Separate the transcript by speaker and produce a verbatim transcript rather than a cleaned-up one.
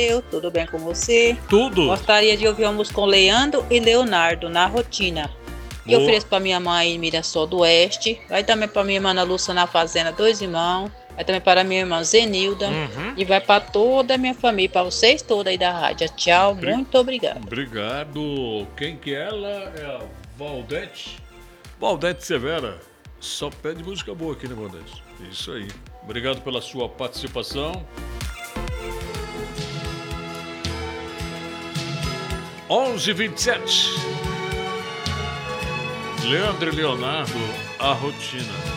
Speaker 1: tudo bem com você?
Speaker 2: Tudo.
Speaker 1: Gostaria de ouvir uma música com Leandro e Leonardo, Na Rotina. E
Speaker 2: Boa.
Speaker 1: ofereço para minha mãe em Mirassol do Oeste. Vai também para minha irmã Ana Lúcia na Fazenda, dois irmãos. Vai também para minha irmã Zenilda.
Speaker 2: Uhum.
Speaker 1: E vai para toda a minha família, para vocês todos aí da rádio. Tchau,
Speaker 2: Bri-
Speaker 1: muito obrigada.
Speaker 2: Obrigado. Quem que é ela? É a Valdete. Valdete Severa. Só pede música boa aqui, né, Valdete? Isso aí. Obrigado pela sua participação. onze e vinte e sete. Leandro e Leonardo, A Rotina.